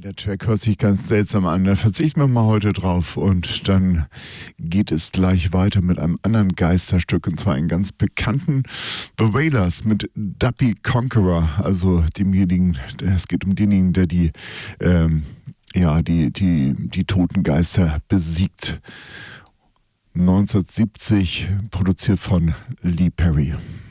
Der Track hört sich ganz seltsam an. Da verzichten wir mal heute drauf und dann geht es gleich weiter mit einem anderen Geisterstück und zwar einem ganz bekannten The Wailers mit Duppy Conqueror, also demjenigen, es geht um denjenigen, der die toten Geister besiegt. 1970, produziert von Lee Perry.